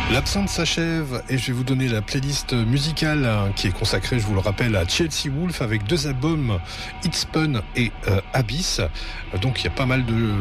L'absence s'achève et je vais vous donner la playlist musicale qui est consacrée, je vous le rappelle, à Chelsea Wolfe avec 2 albums, It's Spun et Abyss. Donc il y a pas mal de